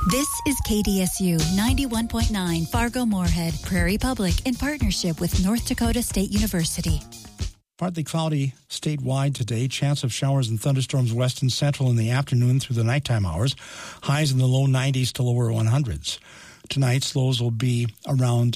This is KDSU 91.9 Fargo-Moorhead, Prairie Public, in partnership with North Dakota State University. Partly cloudy statewide today. Chance of showers and thunderstorms west and central in the afternoon through the nighttime hours. Highs in the low 90s to lower 100s. Tonight's lows will be around